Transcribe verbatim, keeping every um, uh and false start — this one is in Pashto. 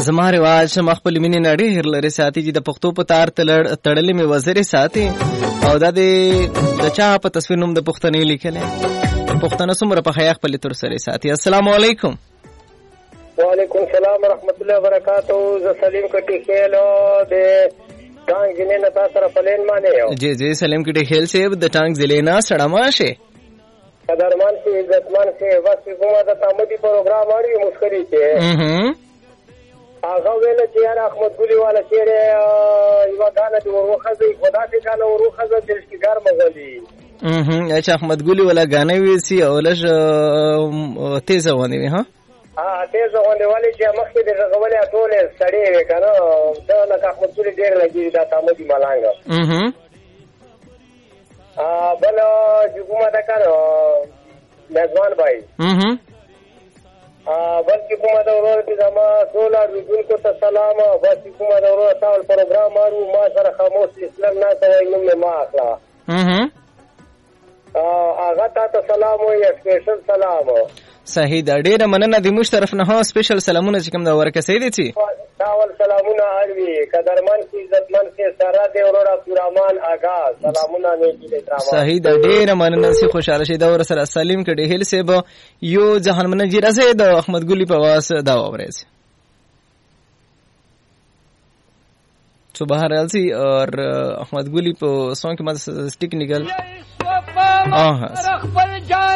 زما رواج مخبل مینې نړۍ هر لري ساتي چې د پښتو په تار تړلې مې وزرې ساتي او دا د د چا په تصویر نوم د پښتنې لیکلې پښتنه څومره په حیا خپل تر سره ساتي. السلام علیکم. وعلیکم السلام ورحمت الله وبرکاتہ. ز سلیم کټی خیلو د ټانګ ضلع نه تاسو را پلین مانه یو. جی جی سلیم کټی خیل سے د ټانګ ضلع نه سړماشه قدرمان سے عزتمان سے بس کومه د تامدی پروګرام اړي مسخري کې هغه ویل چې یار احمد ګلی والا چیرې یو غانه دی ورخه دی خدا دې کانه ورخه د دلشتي ګرم غلي اها اچھا احمد ګلی والا غانه ویسی اولش تیز ونه وی ها ها تیز ونه والی چې مخکې د غولې ټوله سړی وکنه دا لکه احمد ګلی ډیر لګي دا تامدی ملانګ اها ا بل جګوما دا کارو میزبان بھائی اها بلکې کومه د ورور د زما سولار رجول کو ته سلام بلکې کومه د ورور تاول پروګرام مارو ما سره خاموش اسلام نه کوي نو ما اخلا اها هغه ته سلام او سپیشل سلام صحیح دا ډیره مننه د موږ طرف نه ها سپیشل سلامونه چې کوم دا ورکه سي دي چې تاول سلامونه اړوي قدرمن کی عزتمن سے سره د ورور عبدالرحمن آغا سلامونه نه دي درام صحیح دا ډیره مننه سي خوشاله شه دا ور سره سلیم کړي هل سه به یو ځهن منجی راځي د احمد ګلی په واسه دا اورېز تو بهر راځي او احمد ګلی په سونګ کې مده ټیکنیکل اه